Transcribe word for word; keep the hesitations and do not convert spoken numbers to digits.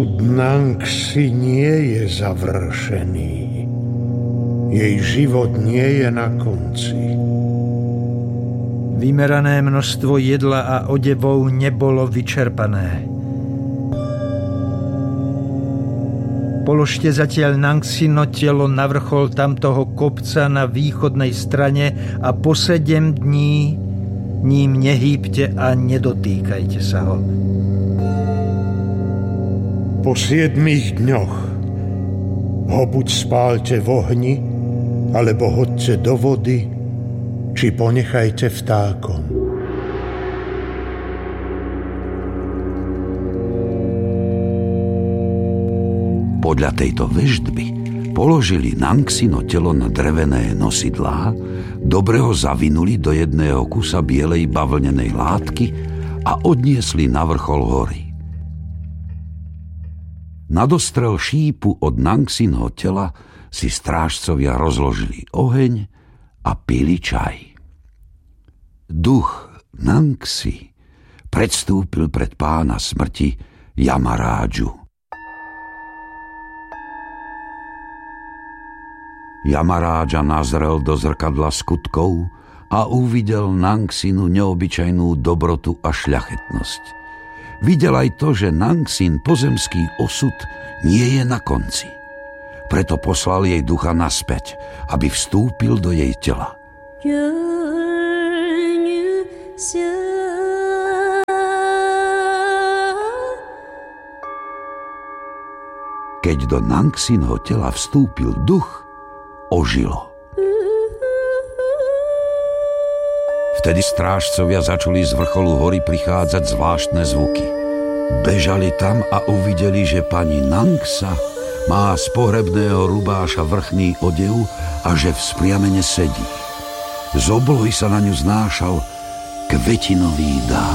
Nangsi nie je završený. Jej život nie je na konci. Vymerané množstvo jedla a odevov nebolo vyčerpané. Položte zatiaľ Nangsino telo na vrchol tamtoho kopca na východnej strane a po sedem dní ním nehýbte a nedotýkajte sa ho. Po siedmých dňoch ho buď spálte v ohni, alebo hoďte do vody, či ponechajte vtákom. Podľa tejto veštby položili Nangsino telo na drevené nosidlá, dobre ho zavinuli do jedného kusa bielej bavlnenej látky a odniesli na vrchol hory. Na dostrel šípu od Nangsinho tela si strážcovia rozložili oheň a pili čaj. Duch Nangsi predstúpil pred pána smrti Yamarádžu. Yamarádža nazrel do zrkadla skutkov a uvidel Nangsinu neobyčajnú dobrotu a šľachetnosť. Videl aj to, že Nangsin pozemský osud nie je na konci. Preto poslal jej ducha naspäť, aby vstúpil do jej tela. Keď do Nangsinho tela vstúpil duch, ožilo. Vtedy strážcovia začuli z vrcholu hory prichádzať zvláštne zvuky. Bežali tam a uvideli, že pani Nangsa má z pohrebného rubáša vrchný odev a že vzpriamene sedí. Z oblohy sa na ňu znášal kvetinový dách.